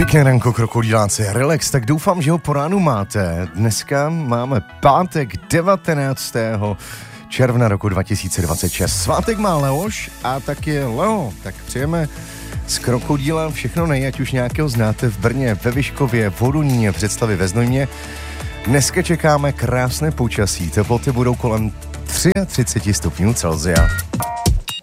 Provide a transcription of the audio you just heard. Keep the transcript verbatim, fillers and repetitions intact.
Pěkné ranko, krokodýláci, relax, tak doufám, že ho po ránu máte. Dneska máme pátek devatenáctého června roku dva tisíce dvacet šest. Svátek má Leoš a tak je Leo, tak přejeme z Krokodýla všechno nej, ať už nějakého znáte v Brně, ve Vyškově, v Hodoníně, Představy, ve Znojmě. Dneska čekáme krásné počasí, teploty budou kolem třicet tři stupňů Celsia.